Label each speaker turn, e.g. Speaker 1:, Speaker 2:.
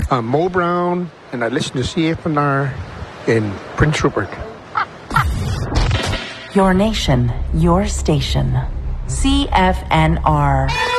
Speaker 1: I'm Mo Brown, and I listen to CFNR in Prince Rupert.
Speaker 2: Your nation, your station. CFNR.